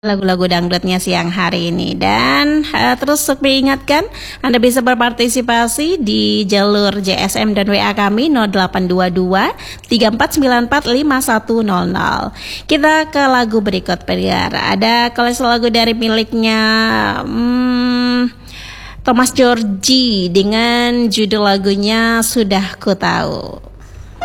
lagu-lagu dangdutnya siang hari ini. Dan terus kami ingatkan Anda bisa berpartisipasi di jalur JSM dan WA kami 0822 3494 5100. Kita ke lagu berikut pendengar. Ada koleksi lagu dari miliknya Thomas Djorghi dengan judul lagunya Sudah Ku Tahu.